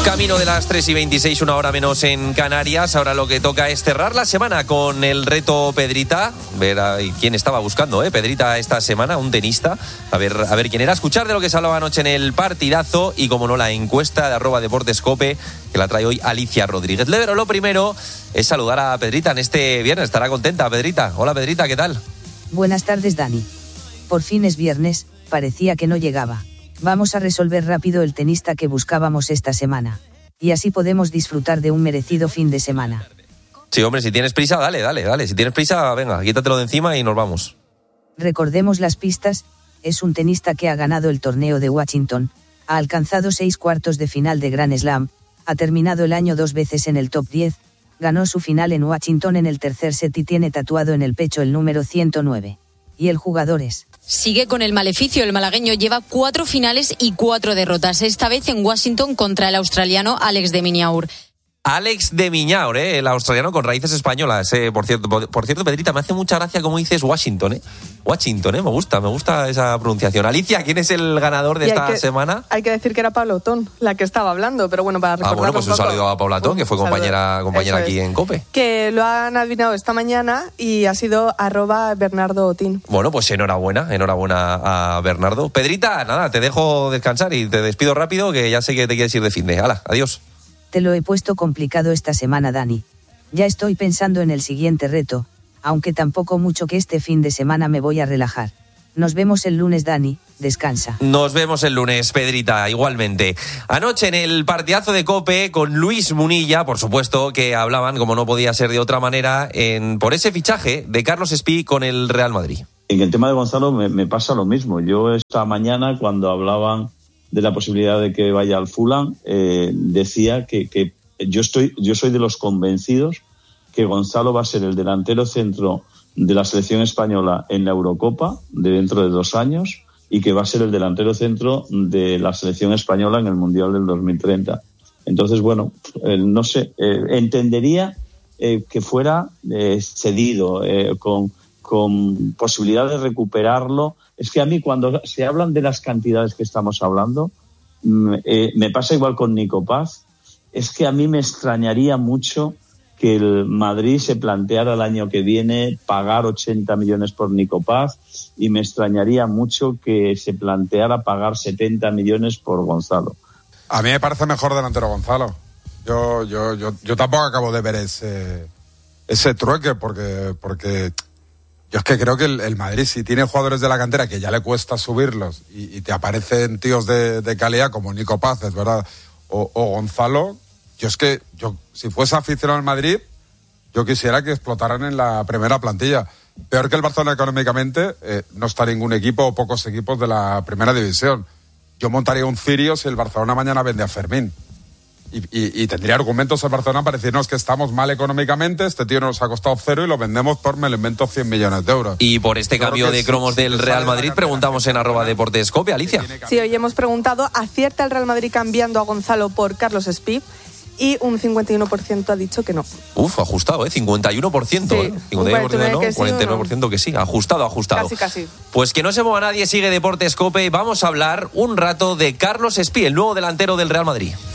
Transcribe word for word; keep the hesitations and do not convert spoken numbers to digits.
Camino de las tres y veintiséis, una hora menos en Canarias. Ahora lo que toca es cerrar la semana con el reto Pedrita. Ver a quién estaba buscando, ¿eh? Pedrita esta semana, un tenista. A ver, a ver quién era. Escuchar de lo que se hablaba anoche en el partidazo. Y como no, la encuesta de arroba deportescope, que la trae hoy Alicia Rodríguez. Pero lo primero es saludar a Pedrita en este viernes. Estará contenta, Pedrita. Hola, Pedrita, ¿qué tal? Buenas tardes, Dani. Por fin es viernes, parecía que no llegaba. Vamos a resolver rápido el tenista que buscábamos esta semana. Y así podemos disfrutar de un merecido fin de semana. Sí, hombre, si tienes prisa, dale, dale, dale. Si tienes prisa, venga, quítatelo de encima y nos vamos. Recordemos las pistas. Es un tenista que ha ganado el torneo de Washington, ha alcanzado seis cuartos de final de Grand Slam, ha terminado el año dos veces en el top diez, ganó su final en Washington en el tercer set y tiene tatuado en el pecho el número ciento nueve. Y el jugador es... Sigue con el maleficio. El malagueño lleva cuatro finales y cuatro derrotas, esta vez en Washington contra el australiano Alex de Minaur. Alex de Minaur, ¿eh? El australiano con raíces españolas, ¿eh? Por cierto, por, por cierto, Pedrita, me hace mucha gracia cómo dices Washington, ¿eh? Washington, ¿eh? Me gusta, me gusta esa pronunciación. Alicia, ¿quién es el ganador de esta que, semana? Hay que decir que era Paula Otón, la que estaba hablando, pero bueno, para recordarlo. Ah, bueno, pues un, un saludo a Paula Otón, que fue compañera, compañera aquí es. en COPE. Que lo han adivinado esta mañana y ha sido arroba Bernardo Otín. Bueno, pues enhorabuena, enhorabuena a Bernardo. Pedrita, nada, te dejo descansar y te despido rápido, que ya sé que te quieres ir de fin de. Hala, adiós. Te lo he puesto complicado esta semana, Dani. Ya estoy pensando en el siguiente reto, aunque tampoco mucho, que este fin de semana me voy a relajar. Nos vemos el lunes, Dani, descansa. Nos vemos el lunes, Pedrita, igualmente. Anoche en el partidazo de COPE con Luis Munilla, por supuesto, que hablaban, como no podía ser de otra manera, en, por ese fichaje de Carlos Espí con el Real Madrid. En el tema de Gonzalo me, me pasa lo mismo. Yo esta mañana, cuando hablaban de la posibilidad de que vaya al Fulham, eh, decía que, que yo estoy, yo soy de los convencidos que Gonzalo va a ser el delantero centro de la selección española en la Eurocopa de dentro de dos años y que va a ser el delantero centro de la selección española en el Mundial del dos mil treinta. Entonces, bueno, eh, no sé, eh, entendería eh, que fuera eh, cedido, eh, con, con posibilidad de recuperarlo. Es que a mí, cuando se hablan de las cantidades que estamos hablando, eh, me pasa igual con Nico Paz. Es que a mí me extrañaría mucho que el Madrid se planteara el año que viene pagar ochenta millones por Nico Paz, y me extrañaría mucho que se planteara pagar setenta millones por Gonzalo. A mí me parece mejor delantero Gonzalo. Yo, yo, yo, yo tampoco acabo de ver ese, ese trueque, porque, porque yo es que creo que el, el Madrid, si tiene jugadores de la cantera que ya le cuesta subirlos y, y te aparecen tíos de, de calidad como Nico Paz, es verdad, o, o Gonzalo, yo es que, yo si fuese aficionado al Madrid, yo quisiera que explotaran en la primera plantilla. Peor que el Barcelona económicamente, eh, no está ningún equipo o pocos equipos de la primera división. Yo montaría un cirio si el Barcelona mañana vende a Fermín. Y, y, y tendría argumentos el Barcelona para decirnos que estamos mal económicamente, este tío nos ha costado cero y lo vendemos por, me lo invento, cien millones de euros. Y por este Yo cambio de cromos sí, del sí, Real Madrid preguntamos en arroba deportescope, Alicia. Sí, hoy hemos preguntado, ¿acierta el Real Madrid cambiando a Gonzalo por Carlos Espí? Y un cincuenta y uno por ciento ha dicho que no. Uf, ajustado, ¿eh? cincuenta y uno por ciento. Sí, ¿eh? cincuenta y uno por ciento no, que sí, cuarenta y nueve por ciento que sí. Ajustado, ajustado. Casi, casi. Pues que no se mueva nadie, sigue Deportes Cope y vamos a hablar un rato de Carlos Espí, el nuevo delantero del Real Madrid.